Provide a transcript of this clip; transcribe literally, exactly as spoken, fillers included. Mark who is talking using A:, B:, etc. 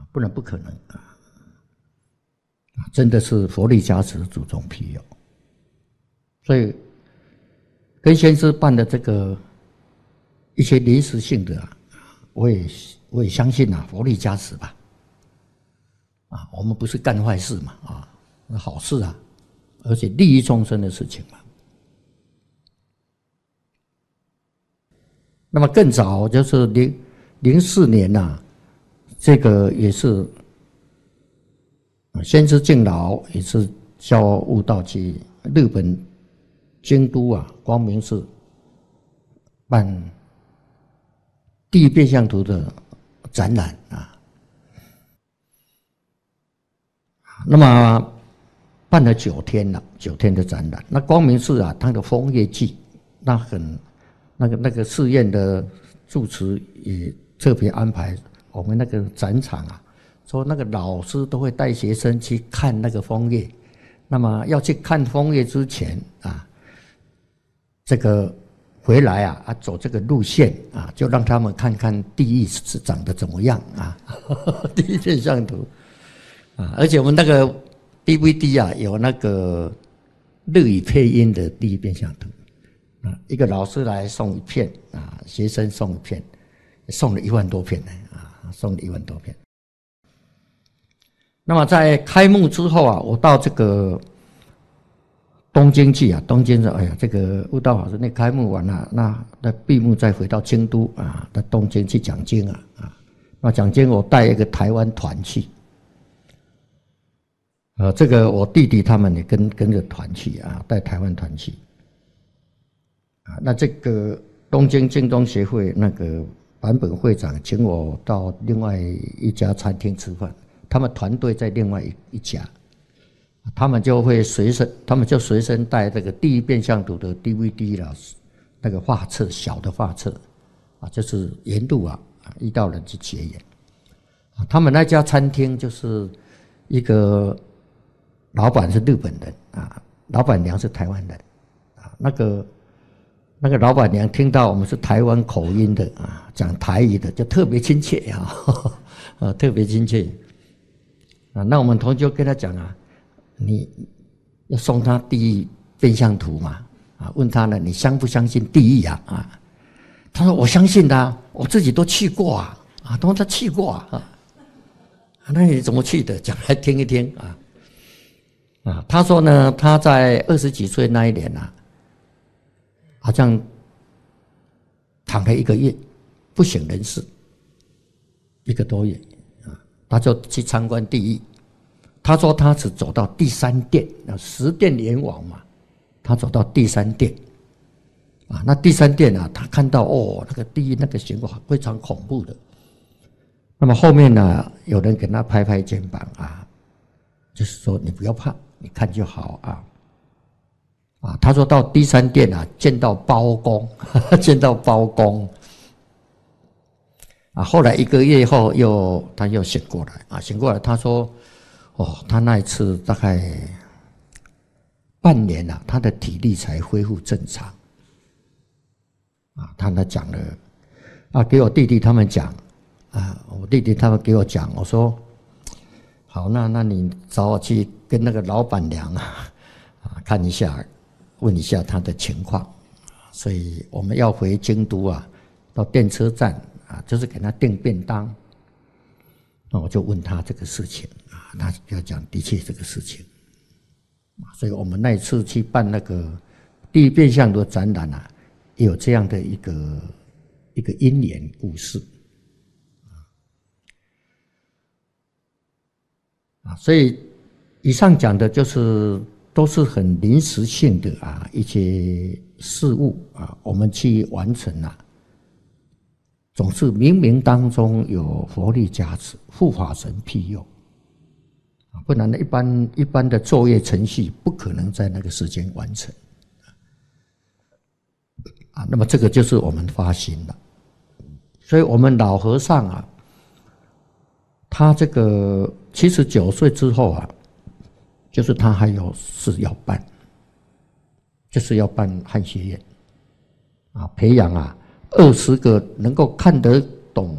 A: 不然不可能啊！真的是佛力加持，祖宗庇佑。所以跟先师办的这个一些临时性的啊，我也我也相信啊，佛力加持吧。啊，我们不是干坏事嘛，啊，那好事啊，而且利益众生的事情嘛。那么更早就是零零四年呐、啊，这个也是先知敬老也是教悟道去日本京都啊光明寺办第一变相图的展览啊。那么办了九天了，九天的展览。那光明寺啊，它的枫叶季，那很那个那个寺院的住持也特别安排我们那个展场啊，说那个老师都会带学生去看那个枫叶。那么要去看枫叶之前啊，这个回来啊啊走这个路线啊，就让他们看看地狱是长得怎么样啊，第一变相图。啊，而且我们那个 D V D 啊，有那个日语配音的第一变相图啊，一个老师来送一片啊，学生送一片，送了一万多片呢啊，送了一万多片。那么在开幕之后啊，我到这个东京去啊，东京说，哎呀，这个悟道法师那开幕完了，那那闭幕再回到京都啊，到东京去讲经啊啊，那讲经我带一个台湾团去。呃，这个我弟弟他们也跟跟着团去啊，带台湾团去啊。那这个东京京东协会那个坂本会长请我到另外一家餐厅吃饭，他们团队在另外一一家，他们就会随身，他们就随身带这个第一变相图的 D V D 啦，那个画册小的画册啊，就是沿路啊遇到人去结缘啊。他们那家餐厅就是一个。老板是日本人啊，老板娘是台湾人啊。那个那个老板娘听到我们是台湾口音的啊，讲台语的，就特别亲切啊，啊，特别亲切啊。那我们同学就跟他讲啊，你要送他第一变相图嘛啊，问他呢，你相不相信地狱啊啊？他说我相信的、啊，我自己都去过啊啊，都他去过啊啊。那你怎么去的？讲来听一听啊。啊，他说呢，他在二十几岁那一年啊，好像躺了一个月，不省人事，一个多月啊，他就去参观地狱。他说他只走到第三殿，啊，十殿阎王嘛，他走到第三殿，啊，那第三殿啊，他看到哦，那个地狱那个刑罚非常恐怖的。那么后面呢，有人给他拍拍肩膀啊，就是说你不要怕。你看就好啊，啊，他说到第三殿啊，见到包公，呵呵见到包公，啊，后来一个月后又他又醒过来啊，醒过来他说，哦，他那一次大概半年啊，他的体力才恢复正常，啊，他呢讲了，啊，给我弟弟他们讲，啊，我弟弟他们给我讲，我说。好，那那你找我去跟那个老板娘啊，啊看一下，问一下她的情况。所以我们要回京都啊，到电车站啊，就是给他订便当。那我就问他这个事情啊，他要讲的确这个事情。所以我们那一次去办那个第一变相的展览啊，也有这样的一个一个因缘故事。所以以上讲的就是都是很临时性的啊一些事物啊，我们去完成啊，总是冥冥当中有佛力加持，护法神庇佑啊，不然呢一般一般的作业程序不可能在那个时间完成啊。那么这个就是我们发心了，所以我们老和尚啊。他这个七十九岁之后啊，就是他还有事要办，就是要办汉学院啊，培养啊二十个能够看得